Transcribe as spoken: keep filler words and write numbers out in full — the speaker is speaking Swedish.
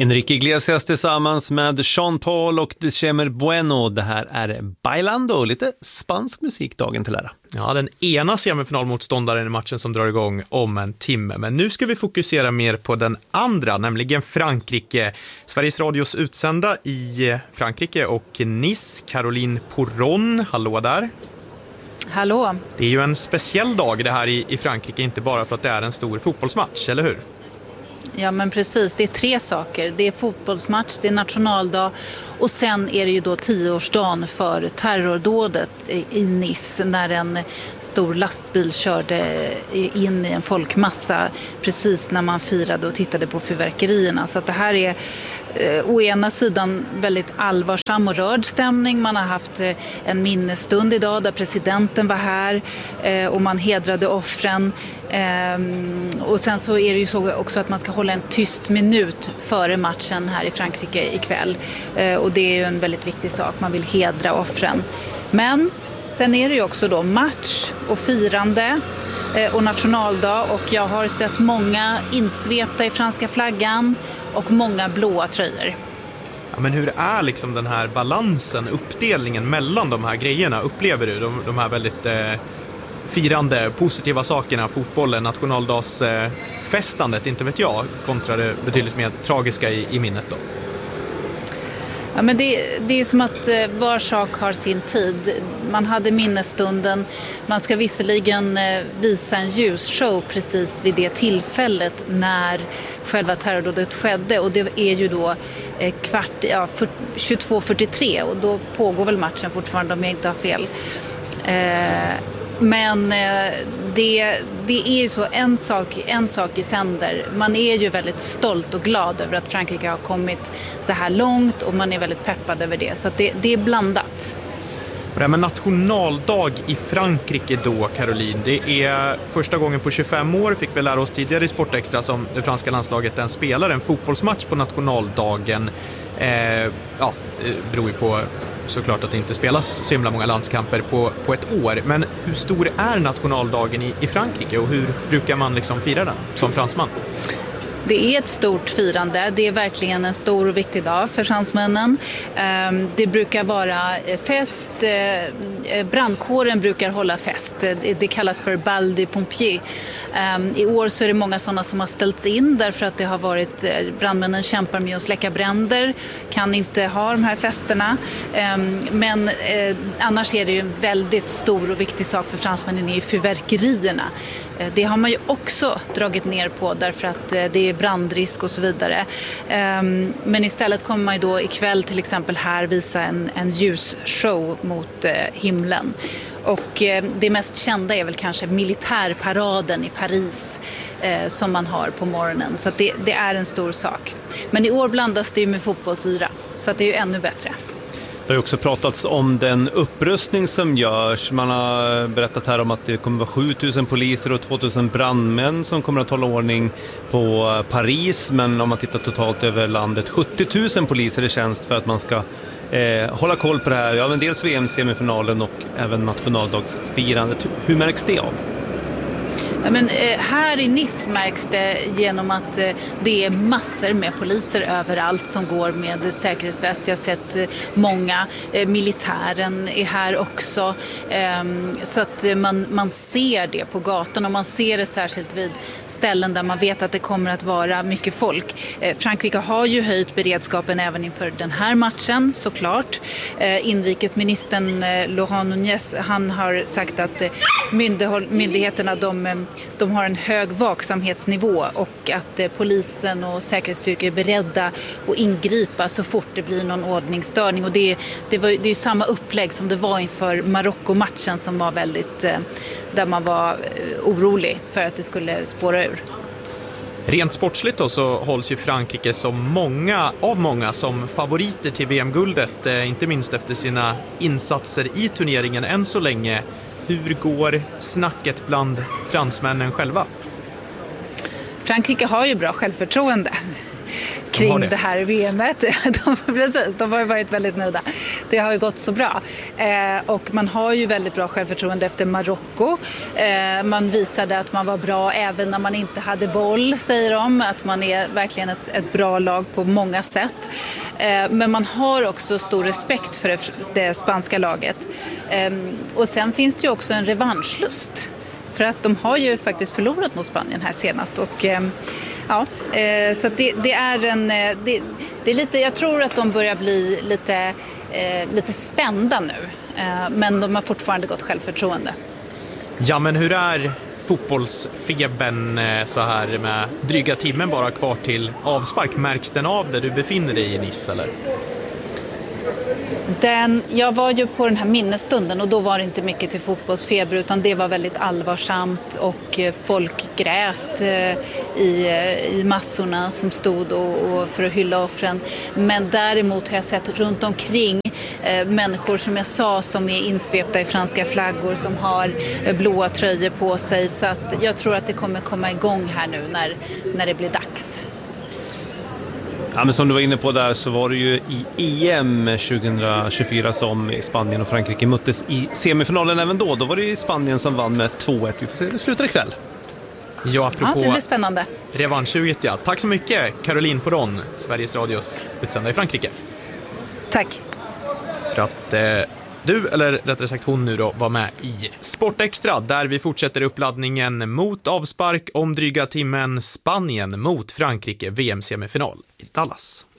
Enrique Iglesias tillsammans med Sean Paul och December Bueno. Det här är Bailando, lite spansk musik dagen till ära. Ja, den ena semifinalmotståndaren i matchen som drar igång om en timme. Men nu ska vi fokusera mer på den andra, nämligen Frankrike. Sveriges Radios utsända i Frankrike och Nice, Caroline Poron. Hallå där. Hallå. Det är ju en speciell dag det här i, i Frankrike, inte bara för att det är en stor fotbollsmatch, eller hur? Ja, men precis. Det är tre saker. Det är fotbollsmatch, det är nationaldag och sen är det ju då tioårsdagen för terrordådet i Nice när en stor lastbil körde in i en folkmassa precis när man firade och tittade på fyrverkerierna. Så att det här är eh, å ena sidan väldigt allvarsam och rörd stämning. Man har haft eh, en minnesstund idag där presidenten var här eh, och man hedrade offren. Eh, och sen så är det ju så också att man ska hålla en tyst minut före matchen här i Frankrike ikväll. Eh, och det är ju en väldigt viktig sak. Man vill hedra offren. Men sen är det ju också då match och firande eh, och nationaldag. Och jag har sett många insvepta i franska flaggan och många blåa tröjor. Ja, men hur är liksom den här balansen, uppdelningen mellan de här grejerna? Upplever du de, de här väldigt eh, firande, positiva sakerna, fotbollen, nationaldagsfestandet, inte vet jag, kontra det betydligt mer tragiska i, i minnet då? Ja, men det, det är som att eh, var sak har sin tid. Man hade minnesstunden. Man ska visserligen eh, visa en ljusshow precis vid det tillfället när själva terrordådet skedde. Och det är ju då eh, kvart, ja, tjugotvå fyrtiotre och då pågår väl matchen fortfarande om jag inte har fel. Eh, Men eh, det, det är ju så, en sak, en sak i sänder. Man är ju väldigt stolt och glad över att Frankrike har kommit så här långt och man är väldigt peppad över det. Så att det, det är blandat. Det här med nationaldag i Frankrike då, Caroline, det är första gången på tjugofem år, fick vi lära oss tidigare i Sportextra, som det franska landslaget den spelar en fotbollsmatch på nationaldagen. Eh, ja, det beror ju på såklart att det inte spelas så himla många landskamper på, på ett år. Men hur stor är nationaldagen i, i Frankrike och hur brukar man liksom fira den som fransman? Det är ett stort firande. Det är verkligen en stor och viktig dag för fransmännen. Det brukar vara fest. Brandkåren brukar hålla fest. Det kallas för bal des pompiers. I år så är det många sådana som har ställts in därför att det har varit brandmännen kämpar med att släcka bränder. Kan inte ha de här festerna. Men annars är det ju en väldigt stor och viktig sak för fransmännen är ju fyrverkerierna. Det har man ju också dragit ner på därför att det är brandrisk och så vidare. Men istället kommer man ju då ikväll till exempel här visa en, en ljusshow mot himlen. Och det mest kända är väl kanske militärparaden i Paris som man har på morgonen. Så att det, det är en stor sak. Men i år blandas det ju med fotbollsyra så att det är ju ännu bättre. Det har ju också pratats om den upprustning som görs. Man har berättat här om att det kommer vara sjutusen poliser och tvåtusen brandmän som kommer att hålla ordning på Paris. Men om man tittar totalt över landet, sjuttiotusen poliser i tjänst för att man ska eh, hålla koll på det här. Ja, men dels V M-semifinalen och även nationaldagsfirandet. Hur märks det av? Ja, men, eh, här i Nice märks det genom att eh, det är massor med poliser överallt som går med säkerhetsväst. Jag har sett eh, många. Eh, militären är här också. Eh, så att eh, man, man ser det på gatan och man ser det särskilt vid ställen där man vet att det kommer att vara mycket folk. Eh, Frankrike har ju höjt beredskapen även inför den här matchen såklart. Eh, inrikesministern eh, Laurent Nunez, han har sagt att eh, myndigh- myndigheterna de eh, De har en hög vaksamhetsnivå och att eh, polisen och säkerhetsstyrkor är beredda att ingripa så fort det blir någon ordningsstörning. Och det, det, var, det är ju samma upplägg som det var inför Marocko-matchen som var väldigt, eh, där man var eh, orolig för att det skulle spåra ur. Rent sportsligt då så hålls ju Frankrike som många, av många som favoriter till V M-guldet, eh, inte minst efter sina insatser i turneringen än så länge. Hur går snacket bland fransmännen själva? Frankrike har ju bra självförtroende. kring det. det här V M:et. De, precis, de har ju varit väldigt nöjda. Det har ju gått så bra. Eh, och man har ju väldigt bra självförtroende efter Marocko. Eh, man visade att man var bra även när man inte hade boll, säger de. Att man är verkligen ett, ett bra lag på många sätt. Eh, men man har också stor respekt för det, det spanska laget. Eh, och sen finns det ju också en revanschlust. För att de har ju faktiskt förlorat mot Spanien här senast. Och, eh, ja, eh, så det, det är en... Det, det är lite, jag tror att de börjar bli lite, eh, lite spända nu. Eh, men de har fortfarande gott självförtroende. Ja, men hur är fotbollsfebern så här med dryga timmen bara kvar till avspark? Märks den av där du befinner dig i Nice, eller? Den, jag var ju på den här minnesstunden och då var det inte mycket till fotbollsfeber utan det var väldigt allvarsamt och folk grät i, i massorna som stod och, och för att hylla offren. Men däremot har jag sett runt omkring eh, människor som jag sa som är insvepta i franska flaggor som har eh, blåa tröjor på sig, så att jag tror att det kommer komma igång här nu när, när det blir dags. Ja, men som du var inne på där så var det ju i E M tjugohundratjugofyra som Spanien och Frankrike möttes i semifinalen även då. Då var det ju Spanien som vann med två ett. Vi får se hur det slutar ikväll. Ja, apropå ja, det blir spännande. revansch-tjugoett, ja. Tack så mycket, Caroline Poron, Sveriges Radios utsända i Frankrike. Tack. För att eh, du, eller rättare sagt hon nu då, var med i Sportextra där vi fortsätter uppladdningen mot avspark om dryga timmen Spanien mot Frankrike V M-semifinal i Dallas.